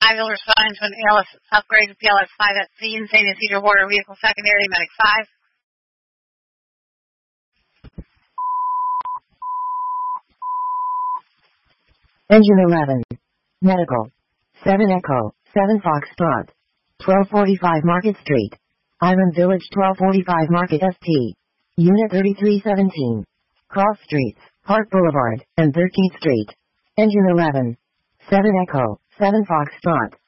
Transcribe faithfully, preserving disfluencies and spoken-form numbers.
I will respond to an A L S upgrade to P L S five at C in Saint Isidro Border Vehicle Secondary Medic five. Engine eleven. Medical. seven Echo, seven Foxtrot. twelve forty-five Market Street. Island Village twelve forty-five Market S T. Unit thirty-three seventeen. Cross Streets, Park Boulevard, and thirteenth Street. Engine eleven. seven Echo, seven Foxtrot.